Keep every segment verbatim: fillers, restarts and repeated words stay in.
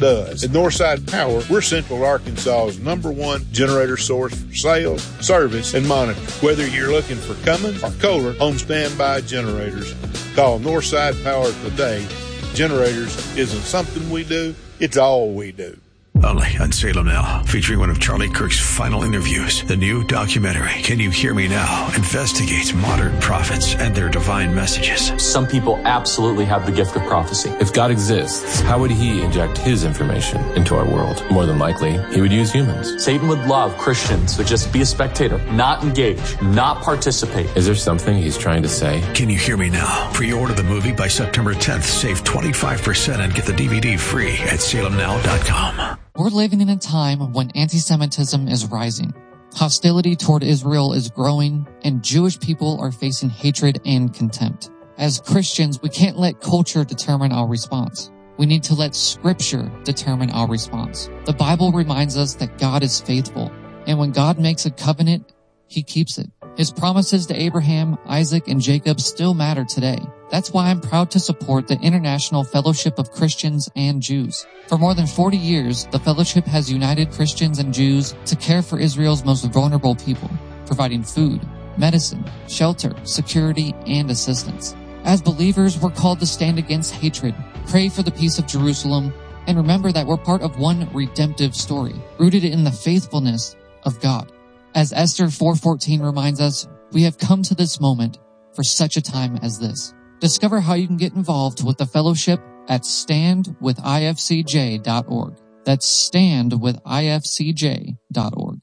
does. At Northside Power, we're Central Arkansas's number one generator source for sales, service, and monitoring. Whether you're looking for Cummins or Kohler home standby generators, call Northside Power today. Generators isn't something we do, it's all we do. Only on Salem Now, featuring one of Charlie Kirk's final interviews. The new documentary, Can You Hear Me Now?, investigates modern prophets and their divine messages. Some people absolutely have the gift of prophecy. If God exists, how would he inject his information into our world? More than likely, he would use humans. Satan would love Christians to just be a spectator, not engage, not participate. Is there something he's trying to say? Can You Hear Me Now? Pre-order the movie by September tenth. Save twenty-five percent and get the D V D free at salem now dot com. We're living in a time when anti-Semitism is rising. Hostility toward Israel is growing, and Jewish people are facing hatred and contempt. As Christians, we can't let culture determine our response. We need to let Scripture determine our response. The Bible reminds us that God is faithful, and when God makes a covenant, he keeps it. His promises to Abraham, Isaac, and Jacob still matter today. That's why I'm proud to support the International Fellowship of Christians and Jews. For more than forty years, the fellowship has united Christians and Jews to care for Israel's most vulnerable people, providing food, medicine, shelter, security, and assistance. As believers, we're called to stand against hatred, pray for the peace of Jerusalem, and remember that we're part of one redemptive story, rooted in the faithfulness of God. As Esther four fourteen reminds us, we have come to this moment for such a time as this. Discover how you can get involved with the fellowship at stand with I F C J dot org. That's stand with I F C J dot org.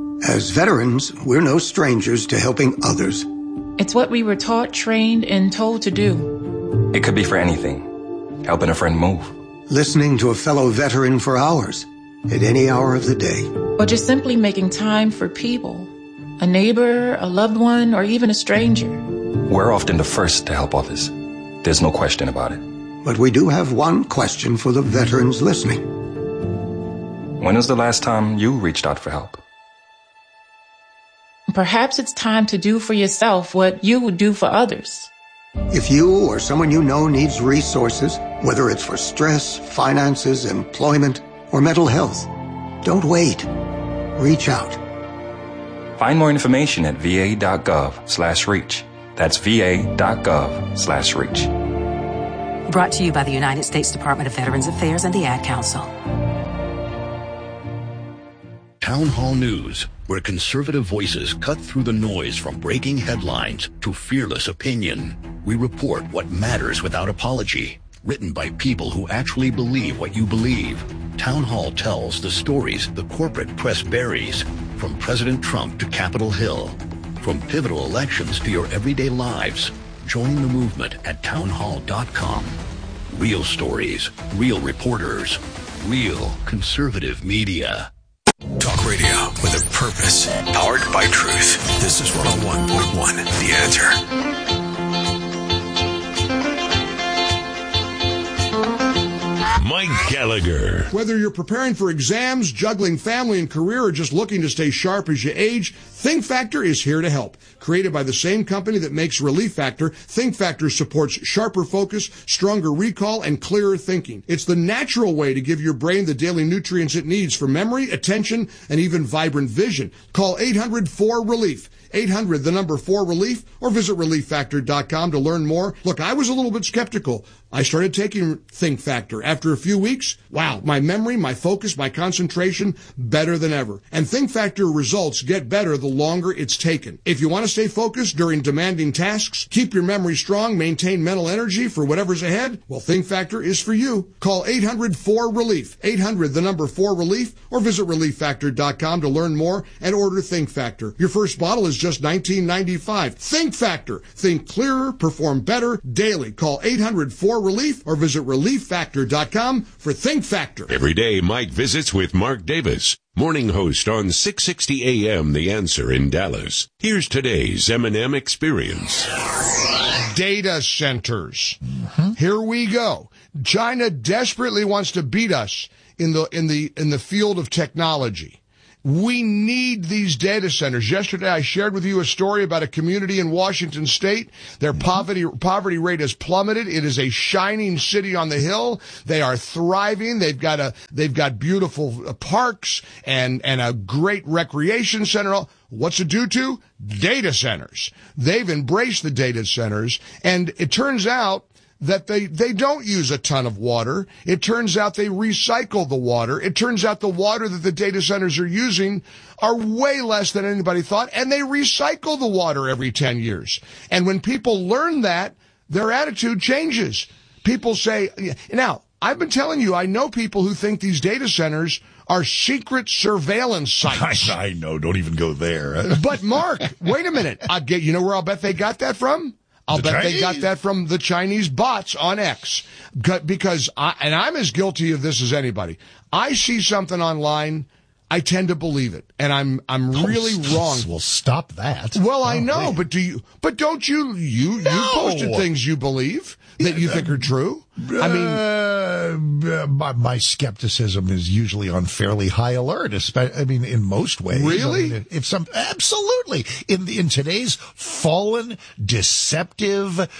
As veterans, we're no strangers to helping others. It's what we were taught, trained, and told to do. It could be for anything. Helping a friend move. Listening to a fellow veteran for hours, at any hour of the day. Or just simply making time for people. A neighbor, a loved one, or even a stranger. We're often the first to help others. There's no question about it. But we do have one question for the veterans listening. When was the last time you reached out for help? Perhaps it's time to do for yourself what you would do for others. If you or someone you know needs resources, whether it's for stress, finances, employment, or mental health, don't wait. Reach out. Find more information at va.gov slash reach. That's va.gov slash reach. Brought to you by the United States Department of Veterans Affairs and the Ad Council. Town Hall News, where conservative voices cut through the noise from breaking headlines to fearless opinion. We report what matters without apology. Written by people who actually believe what you believe. Town Hall tells the stories the corporate press buries, from President Trump to Capitol Hill. From pivotal elections to your everyday lives. Join the movement at town hall dot com. Real stories, real reporters, real conservative media. Talk radio with a purpose, powered by truth. This is one oh one point one, The Answer. Mike Gallagher. Whether you're preparing for exams, juggling family and career, or just looking to stay sharp as you age, Think Factor is here to help. Created by the same company that makes Relief Factor, Think Factor supports sharper focus, stronger recall, and clearer thinking. It's the natural way to give your brain the daily nutrients it needs for memory, attention, and even vibrant vision. Call eight hundred four relief. eight hundred, the number four relief, or visit relief factor dot com to learn more. Look, I was a little bit skeptical. I started taking Think Factor. After a few weeks, wow, my memory, my focus, my concentration, better than ever. And Think Factor results get better the longer it's taken. If you want to stay focused during demanding tasks, keep your memory strong, maintain mental energy for whatever's ahead, well, Think Factor is for you. Call eight hundred four relief. eight hundred, the number four relief, or visit relief factor dot com to learn more and order Think Factor. Your first bottle is just nineteen ninety-five. Think Factor. Think clearer, perform better daily. Call eight hundred four relief or visit relief factor dot com for Think Factor. Every day, Mike visits with Mark Davis, morning host on six sixty A M The Answer in Dallas. Here's today's M and M Experience. Data centers. Mm-hmm. Here we go. China desperately wants to beat us in the in the in the field of technology. We need these data centers. Yesterday, I shared with you a story about a community in Washington State. Their mm-hmm. poverty poverty rate has plummeted. It is a shining city on the hill. They are thriving. They've got a they've got beautiful parks and and a great recreation center. What's it due to? Data centers. They've embraced the data centers, and it turns out that they, they don't use a ton of water. It turns out they recycle the water. It turns out the water that the data centers are using are way less than anybody thought, and they recycle the water every ten years. And when people learn that, their attitude changes. People say, now, I've been telling you, I know people who think these data centers are secret surveillance sites. I, I know, don't even go there. But Mark, wait a minute. I'll get, you know where I'll bet they got that from? I'll the bet Chinese? They got that from the Chinese bots on X. Because, I, and I'm as guilty of this as anybody. I see something online, I tend to believe it. And I'm, I'm oh, really wrong. Well, stop that. Well, I oh, know, man. but do you, but don't you, you, no. you posted things you believe that you think are true? I mean, uh, my, my skepticism is usually on fairly high alert. I mean, in most ways. Really? I mean, if some, absolutely. In in today's fallen, deceptive,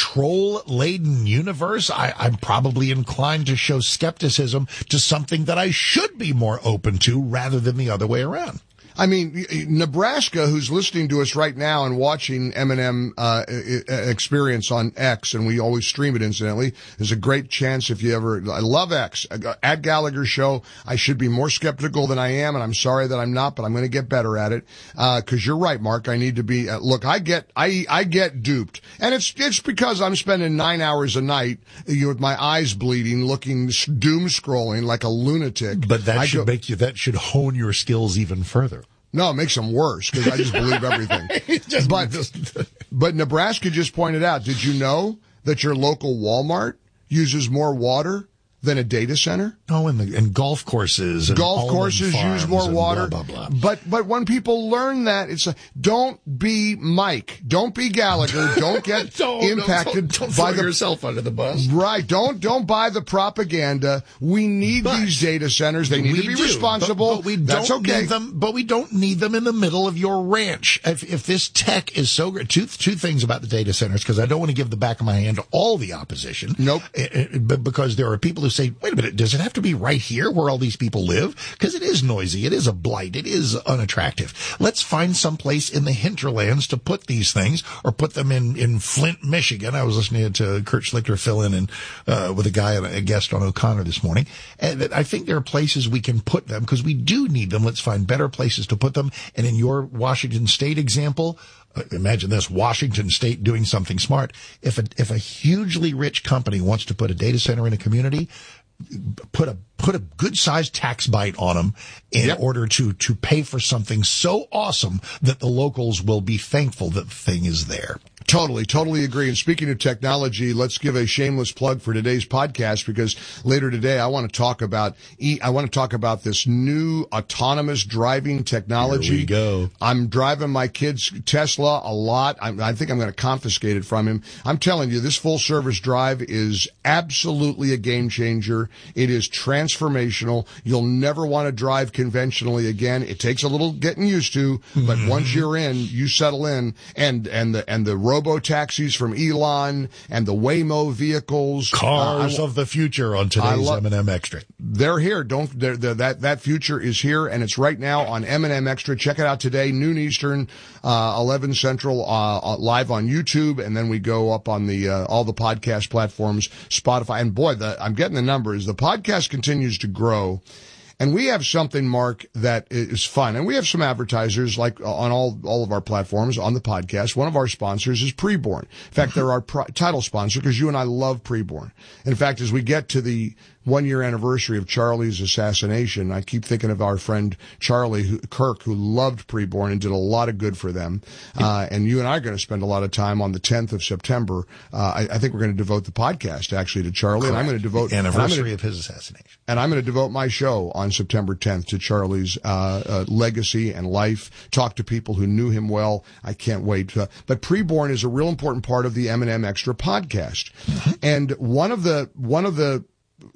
troll-laden universe, I, I'm probably inclined to show skepticism to something that I should be more open to rather than the other way around. I mean, Nebraska, who's listening to us right now and watching M and M uh, Experience on X, and we always stream it, incidentally, there's a great chance if you ever, I love X, at Gallagher Show. I should be more skeptical than I am, and I'm sorry that I'm not, but I'm going to get better at it. Uh, cause you're right, Mark. I need to be, uh, look, I get, I, I get duped. And it's, it's because I'm spending nine hours a night, you know, with my eyes bleeding, looking, doom scrolling like a lunatic. But that I should go, make you, that should hone your skills even further. No, it makes them worse because I just believe everything. just, but, just, but Nebraska just pointed out, did you know that your local Walmart uses more water than a data center? Oh, and the and golf courses, and golf courses use more water. Blah, blah, blah. But but when people learn that, it's like, don't be Mike, don't be Gallagher, don't get don't, impacted don't, don't by throw the, yourself under the bus. Right? Don't don't buy the propaganda. We need but these data centers. They need to be do, responsible. But, but we That's don't okay. need them. But we don't need them in the middle of your ranch. If if this tech is so great, two two things about the data centers, because I don't want to give the back of my hand to all the opposition. Nope. But because there are people who say, wait a minute, does it have to be right here where all these people live? Because it is noisy. It is a blight. It is unattractive. Let's find some place in the hinterlands to put these things, or put them in, in Flint, Michigan. I was listening to Kurt Schlichter fill in and, uh, with a guy, a guest on O'Connor this morning. And I think there are places we can put them because we do need them. Let's find better places to put them. And in your Washington State example, imagine this, Washington State doing something smart. If a, if a hugely rich company wants to put a data center in a community, put a put a good sized tax bite on them in yep. order to to pay for something so awesome that the locals will be thankful that the thing is there. Totally, totally agree. And speaking of technology, let's give a shameless plug for today's podcast, because later today I want to talk about e- I want to talk about this new autonomous driving technology. Here we go. I'm driving my kid's Tesla a lot. I, I think I'm going to confiscate it from him. I'm telling you, this full service drive is absolutely a game changer. It is transformational. You'll never want to drive conventionally again. It takes a little getting used to, but mm-hmm. once you're in, you settle in, and and the and the road robo taxis from Elon and the Waymo vehicles, cars uh, of the future on today's love, M and M Extra. They're here. Don't they're, they're, that that future is here, and it's right now on M and M Extra. Check it out today, noon Eastern, uh, eleven Central, uh, live on YouTube, and then we go up on the uh, all the podcast platforms, Spotify, and boy, the, I'm getting the numbers. The podcast continues to grow. And we have something, Mark, that is fun. And we have some advertisers, like on all, all of our platforms, on the podcast. One of our sponsors is Preborn. In fact, they're our pri- title sponsor, because you and I love Preborn. In fact, as we get to the one-year anniversary of Charlie's assassination, I keep thinking of our friend Charlie who, Kirk, who loved Preborn and did a lot of good for them. Uh, and you and I are going to spend a lot of time on the tenth of September. Uh, I, I think we're going to devote the podcast, actually, to Charlie. Correct. And I'm going to devote... The anniversary gonna, of his assassination. And I'm going to devote my show on September tenth to Charlie's uh, uh, legacy and life, talk to people who knew him well. I can't wait. Uh, but Preborn is a real important part of the M and M Extra podcast. Mm-hmm. And one of the one of the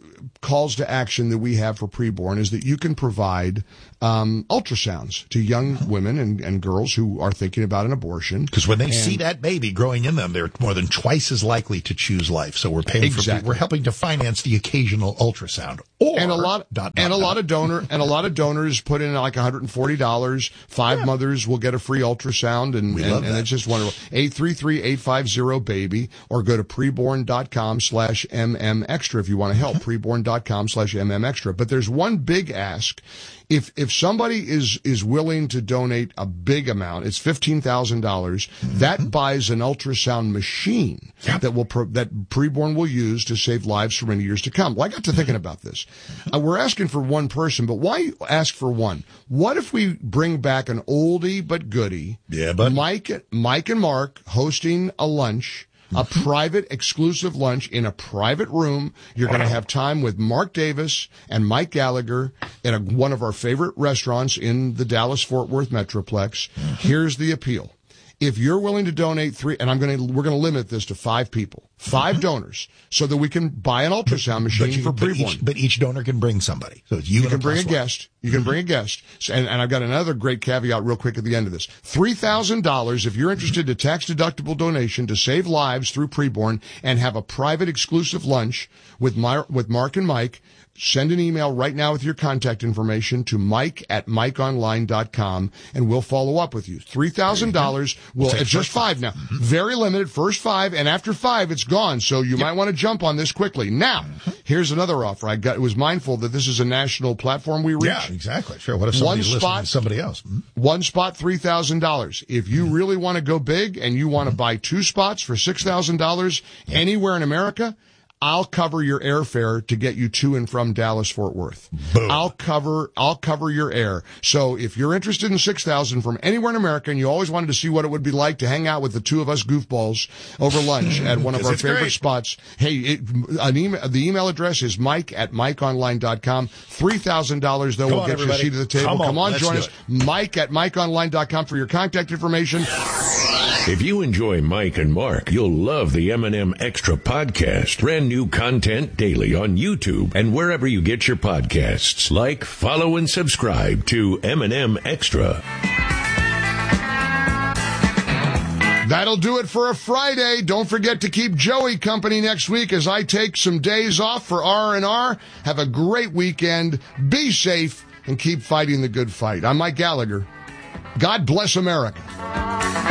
calls to action that we have for preborn is that you can provide um, ultrasounds to young women and, and girls who are thinking about an abortion. Because when they and, see that baby growing in them, they're more than twice as likely to choose life. So we're paying exactly. for, we're helping to finance the occasional ultrasound. Or, and a lot, dot, and dot, a lot dot. of donor, and a lot of donors put in like one hundred forty dollars. Five yeah. mothers will get a free ultrasound, and, we and, love and that. it's just wonderful. eight three three, eight five zero, baby, or go to preborn.com slash mm extra if you want to help. preborn.com slash mm extra. But there's one big ask. If, if somebody is, is willing to donate a big amount, it's fifteen thousand dollars, mm-hmm. that buys an ultrasound machine yep. that will, pro, that preborn will use to save lives for many years to come. Well, I got to thinking about this. Uh, we're asking for one person, but why ask for one? What if we bring back an oldie but goodie? Yeah, but Mike, Mike and Mark hosting a lunch. A private, exclusive lunch in a private room. You're wow. going to have time with Mark Davis and Mike Gallagher at a, one of our favorite restaurants in the Dallas-Fort Worth Metroplex. Mm-hmm. Here's the appeal. If you're willing to donate three, and I'm going to, we're going to limit this to five people, five mm-hmm. donors, so that we can buy an ultrasound machine but you, for but preborn. Each, but each donor can bring somebody. So it's you, you can a bring a one. guest. You can bring a guest. So, and, and I've got another great caveat real quick at the end of this. three thousand dollars if you're interested in a tax-deductible donation to save lives through preborn and have a private exclusive lunch with my, with Mark and Mike. Send an email right now with your contact information to Mike at Mike Online dot com, and we'll follow up with you. three thousand dollars. We'll, it's just five now. Mm-hmm. Very limited, first five, and after five, it's gone. So you yep. might want to jump on this quickly. Now, mm-hmm. here's another offer. I got, was mindful that this is a national platform we reach. Yeah, exactly. Sure. What if somebody's one listening spot, to somebody else? Mm-hmm. One spot, three thousand dollars. If you mm-hmm. really want to go big and you want to mm-hmm. buy two spots for six thousand dollars yeah. anywhere in America, I'll cover your airfare to get you to and from Dallas-Fort Worth. Boom. I'll cover, I'll cover your air. So if you're interested in six thousand from anywhere in America and you always wanted to see what it would be like to hang out with the two of us goofballs over lunch at one of our favorite great. spots, hey, it, an email, the email address is Mike at Mike Online dot com. three thousand dollars though Come will on, get everybody. you a seat at the table. Come on, Come on join us. It. Mike at Mike Online dot com for your contact information. If you enjoy Mike and Mark, you'll love the M and M Extra podcast. Brand new content daily on YouTube and wherever you get your podcasts. Like, follow, and subscribe to M and M Extra. That'll do it for a Friday. Don't forget to keep Joey company next week as I take some days off for R and R. Have a great weekend. Be safe and keep fighting the good fight. I'm Mike Gallagher. God bless America.